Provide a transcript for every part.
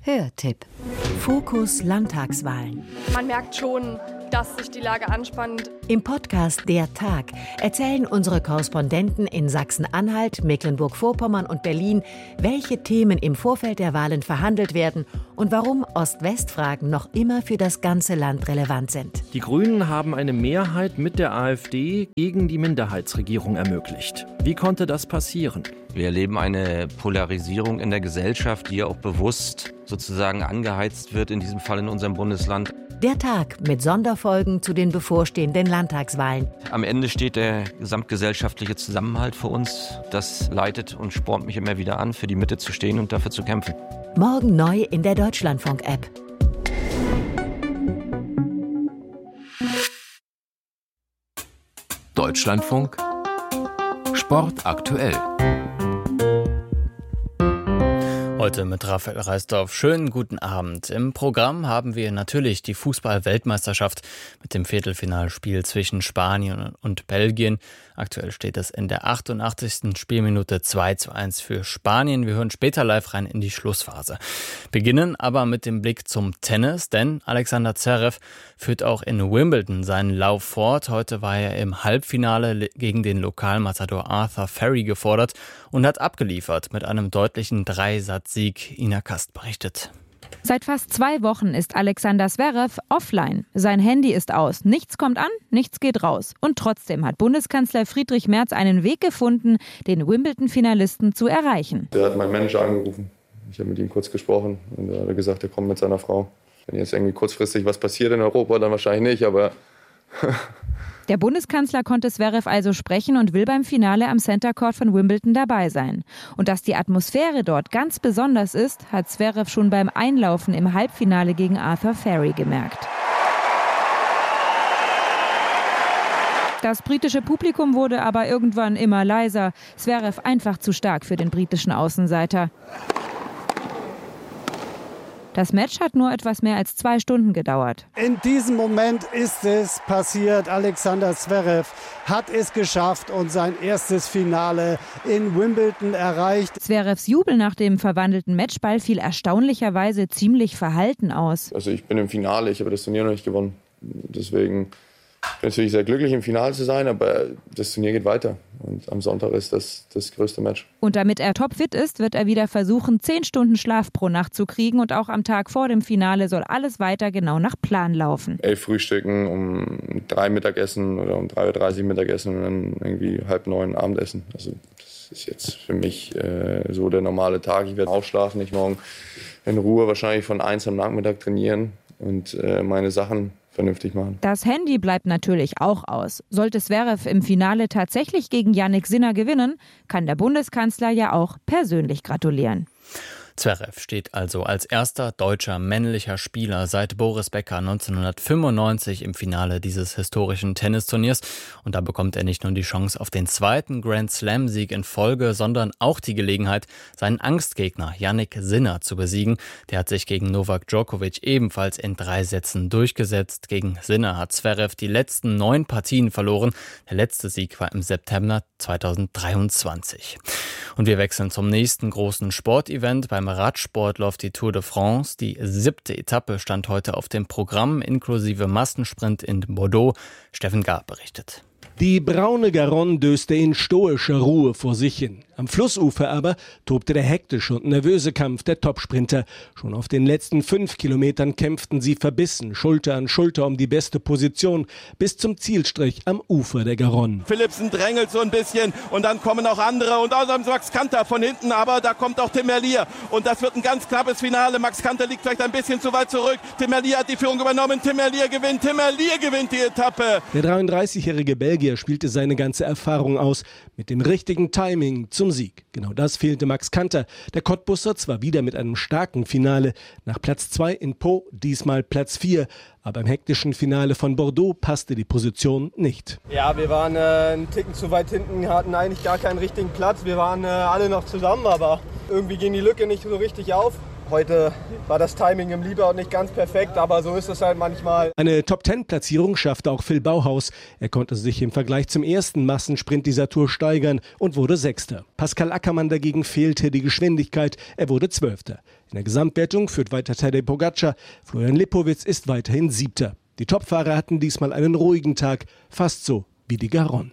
Hörtipp. Fokus Landtagswahlen. Man merkt schon, dass sich die Lage anspannt. Im Podcast Der Tag erzählen unsere Korrespondenten in Sachsen-Anhalt, Mecklenburg-Vorpommern und Berlin, welche Themen im Vorfeld der Wahlen verhandelt werden und warum Ost-West-Fragen noch immer für das ganze Land relevant sind. Die Grünen haben eine Mehrheit mit der AfD gegen die Minderheitsregierung ermöglicht. Wie konnte das passieren? Wir erleben eine Polarisierung in der Gesellschaft, die ja auch bewusst sozusagen angeheizt wird, in diesem Fall in unserem Bundesland. Der Tag mit Sonderfolgen zu den bevorstehenden Landtagswahlen. Am Ende steht der gesamtgesellschaftliche Zusammenhalt für uns. Das leitet und spornt mich immer wieder an, für die Mitte zu stehen und dafür zu kämpfen. Morgen neu in der Deutschlandfunk-App. Deutschlandfunk Sport aktuell. Heute mit Raphael Reisdorf. Schönen guten Abend. Im Programm haben wir natürlich die Fußball-Weltmeisterschaft mit dem Viertelfinalspiel zwischen Spanien und Belgien. Aktuell steht es in der 88. Spielminute 2:1 für Spanien. Wir hören später live rein in die Schlussphase. Beginnen aber mit dem Blick zum Tennis, denn Alexander Zverev führt auch in Wimbledon seinen Lauf fort. Heute war er im Halbfinale gegen den Lokalmatador Arthur Ferry gefordert und hat abgeliefert mit einem deutlichen Dreisatzsieg. Ina Kast berichtet. Seit fast 2 Wochen ist Alexander Zverev offline. Sein Handy ist aus. Nichts kommt an, nichts geht raus. Und trotzdem hat Bundeskanzler Friedrich Merz einen Weg gefunden, den Wimbledon-Finalisten zu erreichen. Der hat meinen Manager angerufen. Ich habe mit ihm kurz gesprochen und er hat gesagt, er kommt mit seiner Frau. Wenn jetzt irgendwie kurzfristig was passiert in Europa, dann wahrscheinlich nicht, aber... Der Bundeskanzler konnte Zverev also sprechen und will beim Finale am Center Court von Wimbledon dabei sein. Und dass die Atmosphäre dort ganz besonders ist, hat Zverev schon beim Einlaufen im Halbfinale gegen Arthur Ferry gemerkt. Das britische Publikum wurde aber irgendwann immer leiser. Zverev einfach zu stark für den britischen Außenseiter. Das Match hat nur etwas mehr als 2 Stunden gedauert. In diesem Moment ist es passiert. Alexander Zverev hat es geschafft und sein erstes Finale in Wimbledon erreicht. Zverevs Jubel nach dem verwandelten Matchball fiel erstaunlicherweise ziemlich verhalten aus. Also ich bin im Finale, ich habe das Turnier noch nicht gewonnen. Deswegen bin ich natürlich sehr glücklich, im Finale zu sein, aber das Turnier geht weiter. Und am Sonntag ist das größte Match. Und damit er topfit ist, wird er wieder versuchen, 10 Stunden Schlaf pro Nacht zu kriegen. Und auch am Tag vor dem Finale soll alles weiter genau nach Plan laufen. 11 frühstücken, um 3 Mittagessen oder um 3:30 Uhr Mittagessen und dann irgendwie 8:30 Abendessen. Also das ist jetzt für mich so der normale Tag. Ich werde aufschlafen, ich morgen in Ruhe wahrscheinlich von 1 am Nachmittag trainieren und meine Sachen vernünftig machen. Das Handy bleibt natürlich auch aus. Sollte Zverev im Finale tatsächlich gegen Jannik Sinner gewinnen, kann der Bundeskanzler ja auch persönlich gratulieren. Zverev steht also als erster deutscher männlicher Spieler seit Boris Becker 1995 im Finale dieses historischen Tennisturniers. Und da bekommt er nicht nur die Chance auf den 2. Grand-Slam-Sieg in Folge, sondern auch die Gelegenheit, seinen Angstgegner Jannik Sinner zu besiegen. Der hat sich gegen Novak Djokovic ebenfalls in 3 Sätzen durchgesetzt. Gegen Sinner hat Zverev die letzten 9 Partien verloren. Der letzte Sieg war im September 2023. Und wir wechseln zum nächsten großen Sportevent. Beim Radsport läuft die Tour de France. Die 7. Etappe stand heute auf dem Programm, inklusive Massensprint in Bordeaux. Steffen Gard berichtet. Die braune Garonne döste in stoischer Ruhe vor sich hin. Am Flussufer aber tobte der hektische und nervöse Kampf der Topsprinter. Schon auf den letzten 5 Kilometern kämpften sie verbissen, Schulter an Schulter um die beste Position, bis zum Zielstrich am Ufer der Garonne. Philipsen drängelt so ein bisschen und dann kommen auch andere und außerdem Max Kanter von hinten, aber da kommt auch Tim Merlier und das wird ein ganz knappes Finale. Max Kanter liegt vielleicht ein bisschen zu weit zurück. Tim Merlier hat die Führung übernommen, Tim Merlier gewinnt die Etappe. Der 33-jährige Belgier spielte seine ganze Erfahrung aus, mit dem richtigen Timing zum Sieg. Genau das fehlte Max Kanter. Der Cottbusser zwar wieder mit einem starken Finale, nach Platz 2 in Pau, diesmal Platz 4. Aber im hektischen Finale von Bordeaux passte die Position nicht. Ja, wir waren einen Ticken zu weit hinten, hatten eigentlich gar keinen richtigen Platz. Wir waren alle noch zusammen, aber irgendwie ging die Lücke nicht so richtig auf. heute war das Timing im Leadout nicht ganz perfekt, aber so ist es halt manchmal. Eine Top-10-Platzierung schaffte auch Phil Bauhaus. Er konnte sich im Vergleich zum ersten Massensprint dieser Tour steigern und wurde Sechster. Pascal Ackermann dagegen fehlte die Geschwindigkeit. Er wurde Zwölfter. In der Gesamtwertung führt weiter Tadej Pogačar. Florian Lipowitz ist weiterhin Siebter. Die Topfahrer hatten diesmal einen ruhigen Tag, fast so wie die Garonne.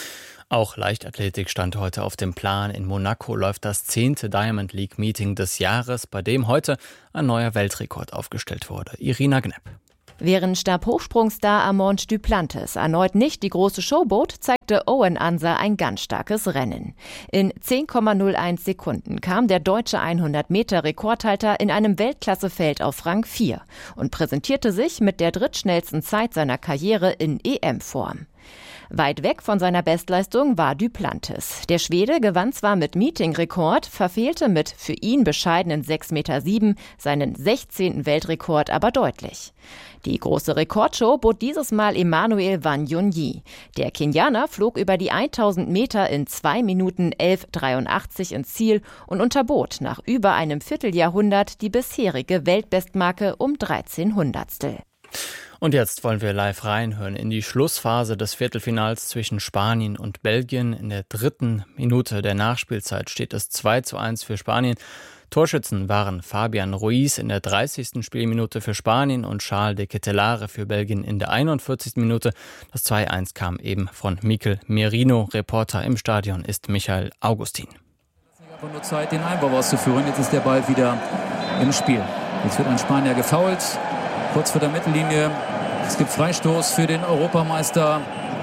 Auch Leichtathletik stand heute auf dem Plan. In Monaco läuft das 10. Diamond League Meeting des Jahres, bei dem heute ein neuer Weltrekord aufgestellt wurde. Irina Gnepp. Während Stabhochsprungstar Armand Duplantis erneut nicht die große Show bot, zeigte Owen Anser ein ganz starkes Rennen. In 10,01 Sekunden kam der deutsche 100-Meter-Rekordhalter in einem Weltklassefeld auf Rang 4 und präsentierte sich mit der drittschnellsten Zeit seiner Karriere in EM-Form. Weit weg von seiner Bestleistung war Duplantis. Der Schwede gewann zwar mit Meeting-Rekord, verfehlte mit für ihn bescheidenen 6,7 Meter seinen 16. Weltrekord aber deutlich. Die große Rekordshow bot dieses Mal Emmanuel Wanyonyi. Der Kenianer flog über die 1000 Meter in 2 Minuten 11,83 ins Ziel und unterbot nach über einem Vierteljahrhundert die bisherige Weltbestmarke um 13 Hundertstel. Und jetzt wollen wir live reinhören in die Schlussphase des Viertelfinals zwischen Spanien und Belgien. In der 3. Minute der Nachspielzeit steht es 2:1 für Spanien. Torschützen waren Fabian Ruiz in der 30. Spielminute für Spanien und Charles de Ketelare für Belgien in der 41. Minute. Das 2:1 kam eben von Mikel Merino. Reporter im Stadion ist Michael Augustin. Es gab nur Zeit, den Einwurf auszuführen. Jetzt ist der Ball wieder im Spiel. Jetzt wird ein Spanier gefoult. Kurz vor der Mittellinie. Es gibt Freistoß für den Europameister,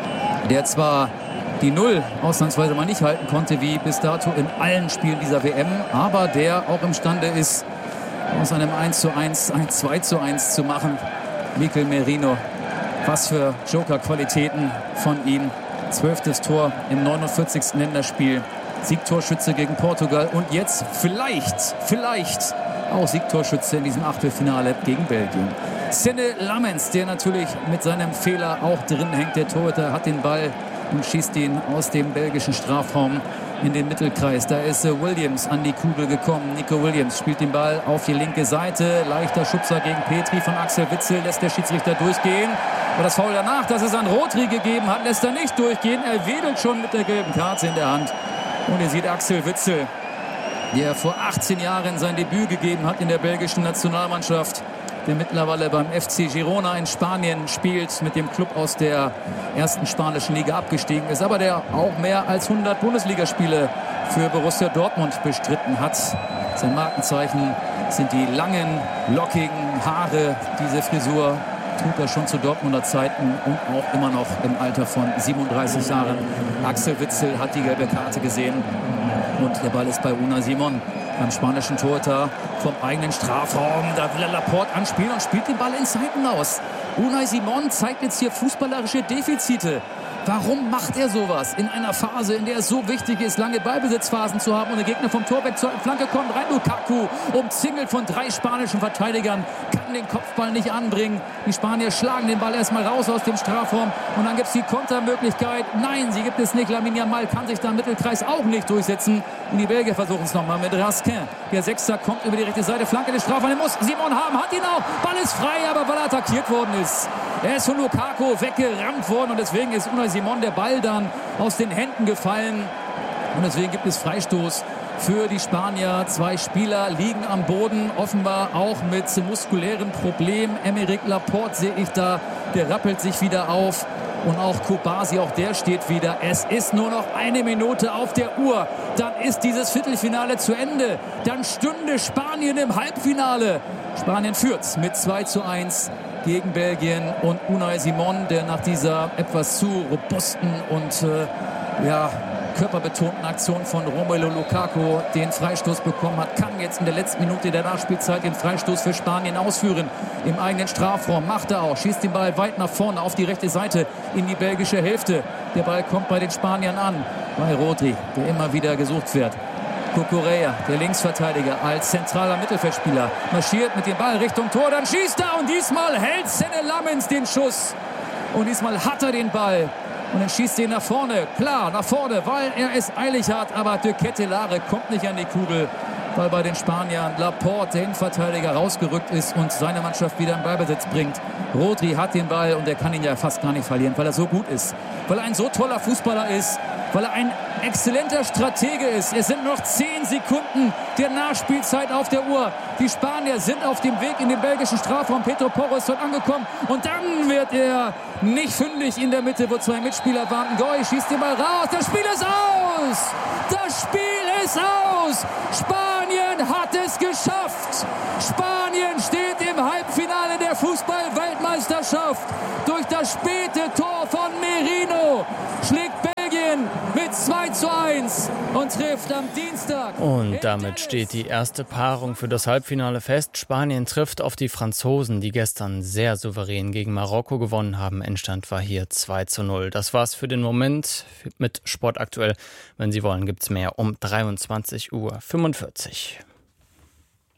der zwar die Null ausnahmsweise mal nicht halten konnte, wie bis dato in allen Spielen dieser WM, aber der auch imstande ist, aus einem 1:1 ein 2:1 zu machen. Mikel Merino, was für Joker-Qualitäten von ihm. 12. Tor im 49. Länderspiel. Siegtorschütze gegen Portugal und jetzt vielleicht auch Siegtorschütze in diesem Achtelfinale gegen Belgien. Senne Lammens, der natürlich mit seinem Fehler auch drin hängt. Der Torhüter hat den Ball und schießt ihn aus dem belgischen Strafraum in den Mittelkreis. Da ist Williams an die Kugel gekommen. Nico Williams spielt den Ball auf die linke Seite. Leichter Schubser gegen Petri von Axel Witsel. Lässt der Schiedsrichter durchgehen. Und das Foul danach, das es an Rodri gegeben hat, lässt er nicht durchgehen. Er wedelt schon mit der gelben Karte in der Hand. Und ihr seht Axel Witsel, der vor 18 Jahren sein Debüt gegeben hat in der belgischen Nationalmannschaft, der mittlerweile beim FC Girona in Spanien spielt, mit dem Club aus der ersten spanischen Liga abgestiegen ist, aber der auch mehr als 100 Bundesligaspiele für Borussia Dortmund bestritten hat. Sein Markenzeichen sind die langen, lockigen Haare. Diese Frisur trug er schon zu Dortmunder Zeiten und auch immer noch im Alter von 37 Jahren. Axel Witsel hat die gelbe Karte gesehen und der Ball ist bei Unai Simon, beim spanischen Torhüter, vom eigenen Strafraum. Da will er Laporte anspielen und spielt den Ball ins Seitenhaus. Unai Simon zeigt jetzt hier fußballerische Defizite. Warum macht er sowas in einer Phase, in der es so wichtig ist, lange Ballbesitzphasen zu haben und der Gegner vom Tor weg zur Flanke kommt? Rein Lukaku, umzingelt von 3 spanischen Verteidigern, kann den Kopfball nicht anbringen. Die Spanier schlagen den Ball erstmal raus aus dem Strafraum und dann gibt es die Kontermöglichkeit. Nein, sie gibt es nicht. Lamine Yamal kann sich da im Mittelkreis auch nicht durchsetzen. Und die Belgier versuchen es nochmal mit Raskin. Der Sechser kommt über die rechte Seite, Flanke des Strafraums. Muss Simon haben, hat ihn auch. Ball ist frei, aber weil er attackiert worden ist. Er ist von Lukaku weggerammt worden und deswegen ist Unai Simon der Ball dann aus den Händen gefallen. Und deswegen gibt es Freistoß für die Spanier. 2 Spieler liegen am Boden, offenbar auch mit muskulären Problemen. Aymeric Laporte sehe ich da, der rappelt sich wieder auf. Und auch Kubasi, auch der steht wieder. Es ist nur noch 1 Minute auf der Uhr. Dann ist dieses Viertelfinale zu Ende. Dann stünde Spanien im Halbfinale. Spanien führt mit 2:1 gegen Belgien. Und Unai Simon, der nach dieser etwas zu robusten und körperbetonten Aktion von Romelu Lukaku den Freistoß bekommen hat, kann jetzt in der letzten Minute der Nachspielzeit den Freistoß für Spanien ausführen. Im eigenen Strafraum macht er auch, schießt den Ball weit nach vorne auf die rechte Seite in die belgische Hälfte. Der Ball kommt bei den Spaniern an, bei Rodri, der immer wieder gesucht wird. Cucurella, der Linksverteidiger, als zentraler Mittelfeldspieler, marschiert mit dem Ball Richtung Tor, dann schießt er und diesmal hält Senne Lammens den Schuss. Und diesmal hat er den Ball. Und dann schießt er ihn nach vorne, klar, nach vorne, weil er es eilig hat. Aber de Ketelare kommt nicht an die Kugel. weil bei den Spaniern Laporte, der Innenverteidiger, rausgerückt ist und seine Mannschaft wieder in Ballbesitz bringt. Rodri hat den Ball und er kann ihn ja fast gar nicht verlieren, weil er so gut ist, weil er ein so toller Fußballer ist, weil er ein exzellenter Stratege ist. Es sind noch 10 Sekunden der Nachspielzeit auf der Uhr. Die Spanier sind auf dem Weg in den belgischen Strafraum. Pedro Porro ist dort angekommen und dann wird er nicht fündig in der Mitte, wo 2 Mitspieler warten. Goy schießt den Ball raus. Das Spiel ist aus! Das Spiel ist aus! Spanien hat es geschafft! Spanien steht im Halbfinale der Fußball-Weltmeisterschaft. Durch das späte Tor von Merino schlägt Belgien mit 2:1 und trifft am Dienstag. Und damit steht die erste Paarung für das Halbfinale fest. Spanien trifft auf die Franzosen, die gestern sehr souverän gegen Marokko gewonnen haben. Endstand war hier 2:0. Das war's für den Moment mit Sport aktuell. Wenn Sie wollen, gibt's mehr um 23:45 Uhr.